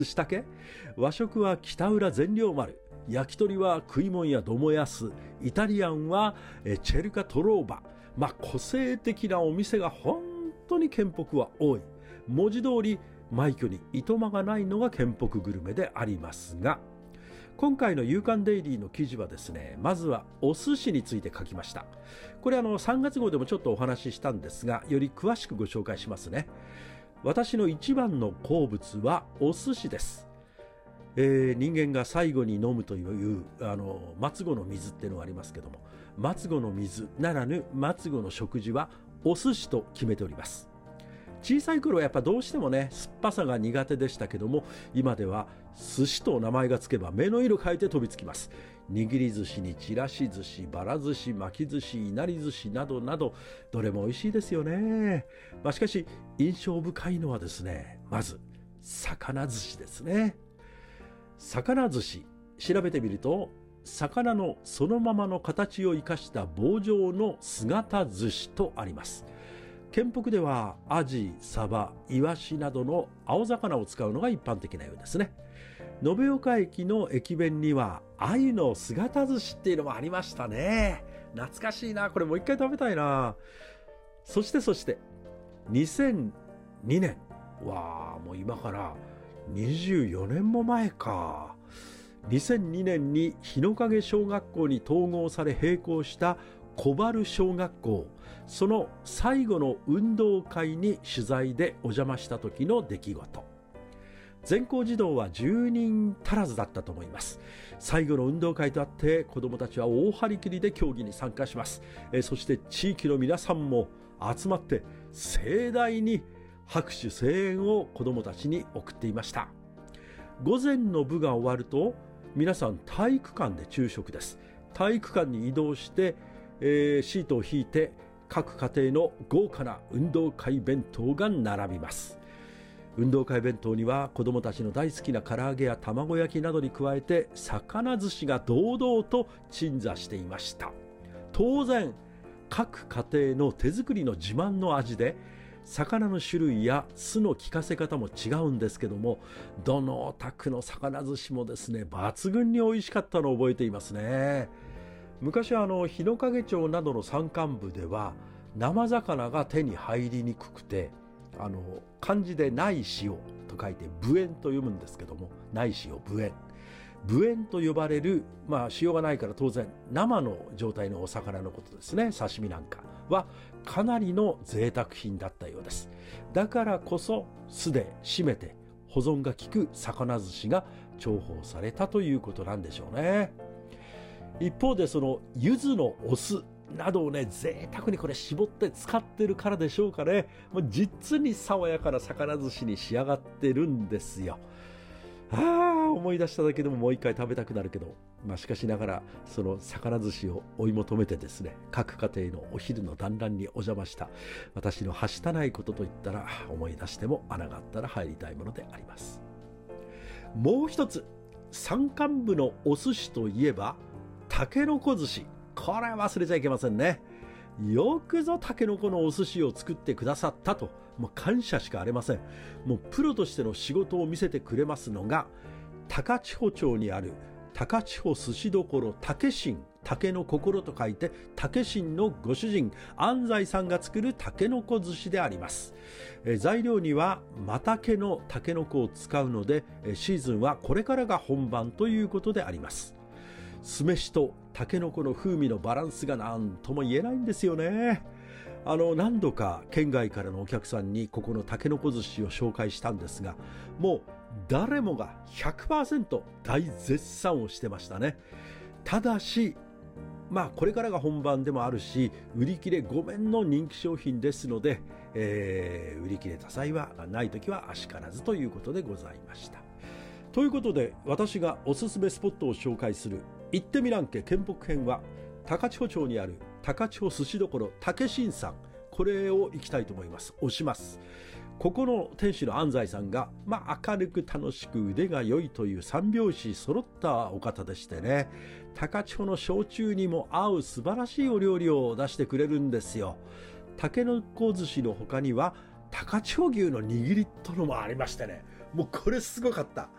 寿司竹、和食は北浦善良丸、焼き鳥は食いもんやどもやす、イタリアンはチェルカトローバ。個性的なお店が本当に県北は多い。文字通り枚挙にいとまがないのが県北グルメでありますが、今回の夕刊デイリーの記事はですね、まずはお寿司について書きました。これ3月号でもちょっとお話ししたんですが、より詳しくご紹介しますね。私の一番の好物はお寿司です。人間が最後に飲むという末後の水っていうのがありますけども、末後の水ならぬ末後の食事はお寿司と決めております。小さい頃はやっぱどうしてもね、酸っぱさが苦手でしたけども、今では寿司と名前がつけば目の色変えて飛びつきます。握り寿司にちらし寿司、ばら寿司、巻き寿司、いなり寿司などなど、どれも美味しいですよね。しかし印象深いのはですね、まず魚寿司ですね。魚寿司、調べてみると、魚のそのままの形を生かした棒状の姿寿司とあります。県北ではアジ、サバ、イワシなどの青魚を使うのが一般的なようですね。延岡駅の駅弁には鮎の姿寿司っていうのもありましたね。懐かしいな。これもう一回食べたいな。そして2002年、もう今から24年も前か。2002年に日之影小学校に統合され閉校した小原小学校、その最後の運動会に取材でお邪魔した時の出来事。全校児童は10人足らずだったと思います。最後の運動会とあって子どもたちは大張り切りで競技に参加します。そして地域の皆さんも集まって盛大に拍手声援を子どもたちに送っていました。午前の部が終わると皆さん体育館で昼食です。体育館に移動してシートを引いて各家庭の豪華な運動会弁当が並びます。運動会弁当には子どもたちの大好きな唐揚げや卵焼きなどに加えて魚寿司が堂々と鎮座していました。当然各家庭の手作りの自慢の味で、魚の種類や酢の効かせ方も違うんですけども、どのお宅の魚寿司もですね、抜群に美味しかったのを覚えていますね。昔は日之影町などの山間部では生魚が手に入りにくくて、漢字でない塩と書いて無塩と読むんですけども、ない塩無塩、無塩と呼ばれる、塩がないから当然生の状態のお魚のことですね。刺身なんかはかなりの贅沢品だったようです。だからこそ酢で締めて保存が効く魚寿司が重宝されたということなんでしょうね。一方でその柚子のお酢などをね、贅沢にこれ絞って使ってるからでしょうかね。もう実に爽やかな魚寿司に仕上がってるんですよ。思い出しただけでももう一回食べたくなるけど、しかしながらその魚寿司を追い求めてですね、各家庭のお昼の団らんにお邪魔した私のはしたないことといったら、思い出しても穴があったら入りたいものであります。もう一つ、山間部のお寿司といえばたけのこ寿司。これは忘れちゃいけませんね。よくぞたけのこのお寿司を作ってくださったと、もう感謝しかありません。もうプロとしての仕事を見せてくれますのが、高千穂町にある高千穂寿司処竹新、竹の心と書いて竹新のご主人安西さんが作るたけのこ寿司であります。材料にはマタケのたけのこを使うので、シーズンはこれからが本番ということであります。酢飯とたけのこの風味のバランスが何とも言えないんですよね。何度か県外からのお客さんにここのたけのこ寿司を紹介したんですが、もう誰もが 100% 大絶賛をしてましたね。ただしこれからが本番でもあるし、売り切れごめんの人気商品ですので、売り切れた際はないときはあしからずということでございました。ということで、私がおすすめスポットを紹介する行ってみらんけ県北編は、高千穂町にある高千穂寿司処竹新さん、これを行きたいと思います。推します。ここの店主の安西さんが、明るく楽しく腕が良いという三拍子揃ったお方でしてね、高千穂の焼酎にも合う素晴らしいお料理を出してくれるんですよ。たけのこ寿司の他には高千穂牛の握りとのもありましてね、 もうこれすごかった。